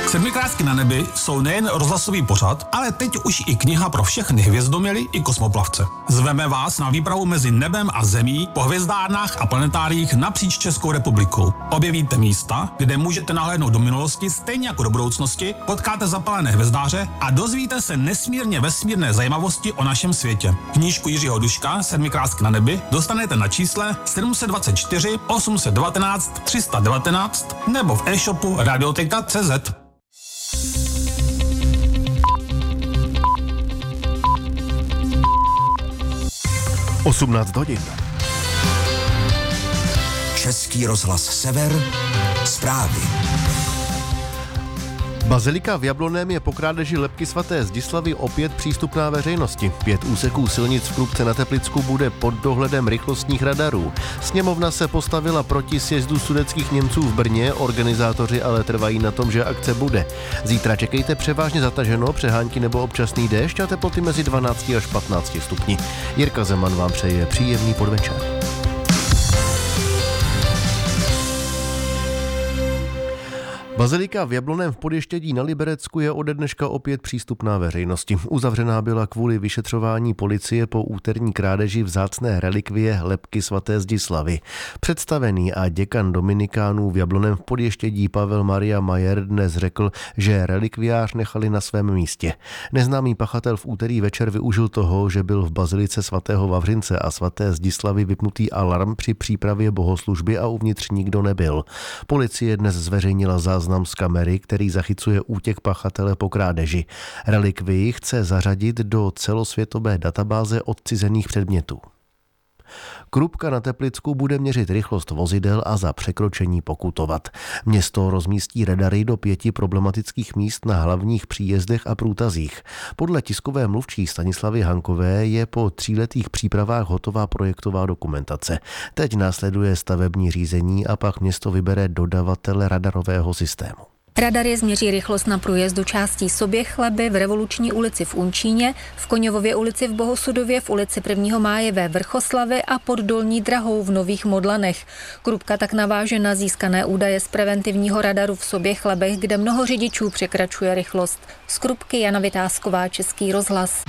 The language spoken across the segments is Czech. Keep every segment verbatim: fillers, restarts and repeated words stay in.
Sedmikrásky na nebi jsou nejen rozhlasový pořad, ale teď už i kniha pro všechny hvězdoměry i kosmoplavce. Zveme vás na výpravu mezi nebem a zemí po hvězdárnách a planetáriích napříč Českou republikou. Objevíte místa, kde můžete nahlédnout do minulosti stejně jako do budoucnosti, potkáte zapalené hvězdáře a dozvíte se nesmírně vesmírné zajímavosti o našem světě. Knížku Jiřího Duška Sedmikrásky na nebi dostanete na čísle sedm set dvacet čtyři osm set devatenáct tři sta devatenáct nebo v e-shopu radioteka tečka cé zet. osmnáct hodin. Český rozhlas Sever, zprávy. Bazilika v Jablonném je po krádeži lebky svaté Zdislavy opět přístupná veřejnosti. Pět úseků silnic v Krupce na Teplicku bude pod dohledem rychlostních radarů. Sněmovna se postavila proti sjezdu sudetských Němců v Brně, organizátoři ale trvají na tom, že akce bude. Zítra čekejte převážně zataženo, přehánky nebo občasný déšť a teploty mezi dvanácti až patnácti stupni. Jirka Zeman vám přeje příjemný podvečer. Bazilika v Jablonném v Podještědí na Liberecku je ode dneška opět přístupná veřejnosti. Uzavřená byla kvůli vyšetřování policie po úterní krádeži vzácné relikvie lebky svaté Zdislavy. Představený a děkan dominikánů v Jablonném v Podještědí Pavel Maria Majer dnes řekl, že relikviář nechali na svém místě. Neznámý pachatel v úterý večer využil toho, že byl v bazilice svatého Vavřince a svaté Zdislavy vypnutý alarm při přípravě bohoslužby a uvnitř nikdo nebyl. Policie dnes zveřejnila záznam z kamery, který zachycuje útěk pachatele po krádeži. Relikvii chce zařadit do celosvětové databáze odcizených předmětů. Krupka na Teplicku bude měřit rychlost vozidel a za překročení pokutovat. Město rozmístí radary do pěti problematických míst na hlavních příjezdech a průtazích. Podle tiskové mluvčí Stanislavy Hankové je po tříletých přípravách hotová projektová dokumentace. Teď následuje stavební řízení a pak město vybere dodavatele radarového systému. Radary změří rychlost na průjezdu částí Soběchleby, v Revoluční ulici v Unčíně, v Koňovově ulici v Bohosudově, v ulici prvního máje ve Vrchoslavě a pod Dolní Drahou v Nových Modlanech. Krupka tak naváže na získané údaje z preventivního radaru v Soběchlebech, kde mnoho řidičů překračuje rychlost. Z Krupky Jana Vytázková, Český rozhlas.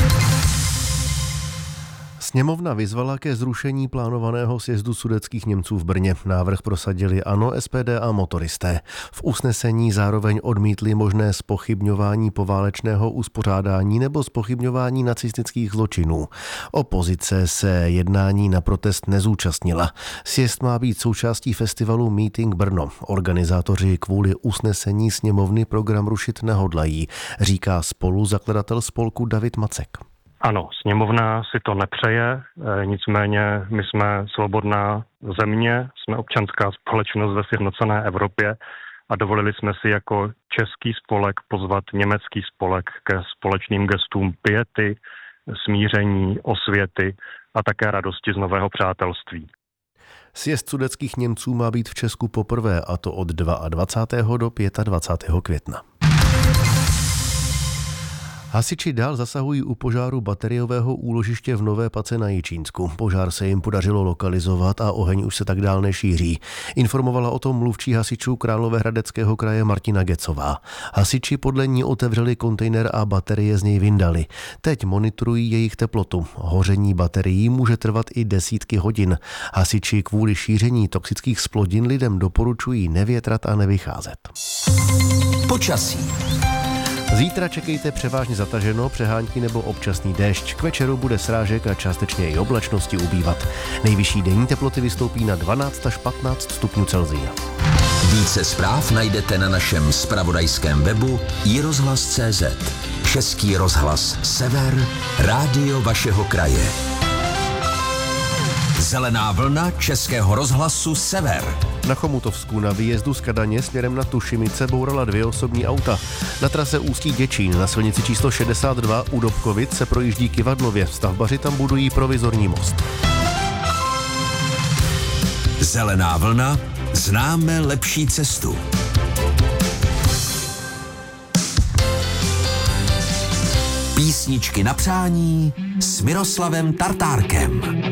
Sněmovna vyzvala ke zrušení plánovaného sjezdu sudetských Němců v Brně. Návrh prosadili ANO, S P D a motoristé. V usnesení zároveň odmítli možné zpochybňování poválečného uspořádání nebo zpochybňování nacistických zločinů. Opozice se jednání na protest nezúčastnila. Sjezd má být součástí festivalu Meeting Brno. Organizátoři kvůli usnesení sněmovny program rušit nehodlají, říká spoluzakladatel spolku David Macek. Ano, sněmovna si to nepřeje, nicméně my jsme svobodná země, jsme občanská společnost ve sjednocené Evropě a dovolili jsme si jako český spolek pozvat německý spolek ke společným gestům piety, smíření, osvěty a také radosti z nového přátelství. Sjezd sudetských Němců má být v Česku poprvé, a to od dvacátého druhého do dvacátého pátého května. Hasiči dál zasahují u požáru bateriového úložiště v Nové Pace na Jičínsku. Požár se jim podařilo lokalizovat a oheň už se tak dál nešíří. Informovala o tom mluvčí hasičů Královéhradeckého kraje Martina Gecová. Hasiči podle ní otevřeli kontejner a baterie z něj vyndali. Teď monitorují jejich teplotu. Hoření baterií může trvat i desítky hodin. Hasiči kvůli šíření toxických splodin lidem doporučují nevětrat a nevycházet. Počasí. Zítra čekejte převážně zataženo, přehánky nebo občasný déšť. K večeru bude srážek a částečně i oblačnosti ubývat. Nejvyšší denní teploty vystoupí na dvanáct až patnáct stupňů Celsia. Více zpráv najdete na našem zpravodajském webu i rozhlas tečka cé zet. Český rozhlas Sever, rádio vašeho kraje. Zelená vlna Českého rozhlasu Sever. Na Chomutovsku na výjezdu z Kadaně směrem na Tušimice bourala dvě osobní auta. Na trase Ústí Děčín na silnici číslo šedesát dva u Dobkovic se projíždí Kyvadlově. Stavbaři tam budují provizorní most. Zelená vlna, známe lepší cestu. Písničky na přání s Miroslavem Tartárkem.